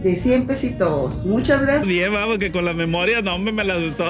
de 100 pesitos. Muchas gracias. Bien, vamos, que con la memoria, no, hombre, me la gustó.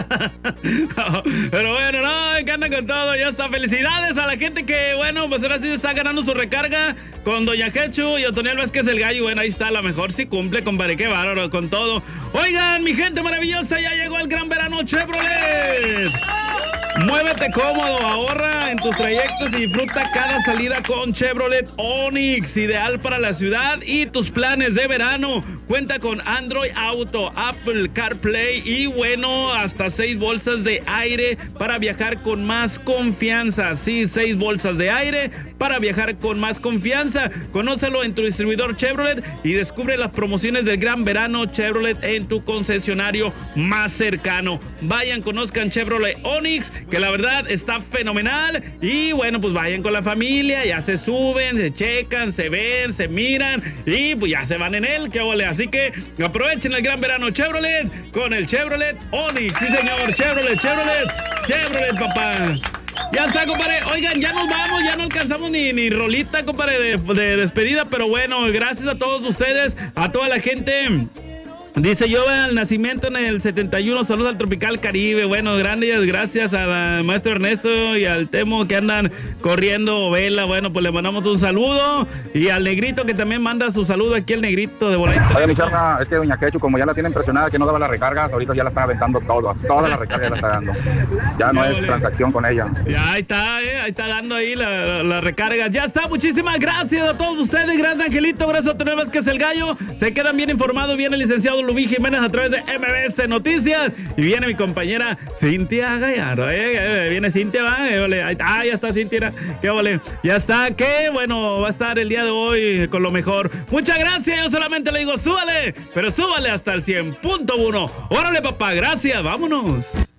No, pero bueno, no, que anda con todo, ya está. Felicidades a la gente que, bueno, pues ahora sí está ganando su recarga con Doña Quechu y Otoniel Vázquez el Gallo. Bueno, ahí está, a lo mejor sí cumple, compadre, qué bárbaro, con todo. Oigan, mi gente maravillosa, ya llegó el gran verano Chevrolet. Muévete cómodo, ahorra en tus trayectos y disfruta cada salida con Chevrolet Onix, ideal para la ciudad y tus planes de verano. Cuenta con Android Auto, Apple CarPlay y bueno, hasta 6 bolsas de aire para viajar con más confianza. Sí, 6 bolsas de aire para viajar con más confianza. Conócelo en tu distribuidor Chevrolet y descubre las promociones del gran verano Chevrolet en tu concesionario más cercano. Vayan, conozcan Chevrolet Onix, que la verdad está fenomenal. Y bueno, pues vayan con la familia, ya se suben, se checan, se ven, se miran y pues ya se van en él, qué ole. Así que aprovechen el gran verano Chevrolet con el Chevrolet Onix. Sí, señor, Chevrolet, papá. Ya está, compadre. Oigan, ya nos vamos, ya no alcanzamos ni rolita, compadre, de despedida, pero bueno, gracias a todos ustedes, a toda la gente. Dice yo al nacimiento en el 71, saludos al Tropical Caribe. Bueno, grandes gracias al maestro Ernesto y al Temo que andan corriendo vela. Bueno, pues le mandamos un saludo. Y al Negrito que también manda su saludo aquí, el Negrito de Voladito. Oye, mi charla, es que Doña Quechu, como ya la tiene impresionada que no daba las recargas, ahorita ya la está aventando todas las recargas ya la está dando. Ya no es transacción con ella. Ya ahí está dando ahí la recarga. Ya está, muchísimas gracias a todos ustedes. Gracias, Angelito, gracias a Otoniel Vázquez el Gallo. Se quedan bien informados, viene el licenciado Lubín Jiménez a través de MBS Noticias y viene mi compañera Cintia Gallardo. Viene Cintia, va. Ya está Cintia, qué vale. Ya está, que bueno, va a estar el día de hoy con lo mejor. Muchas gracias, yo solamente le digo súbale, pero súbale hasta el 100.1. Órale, papá, gracias, vámonos.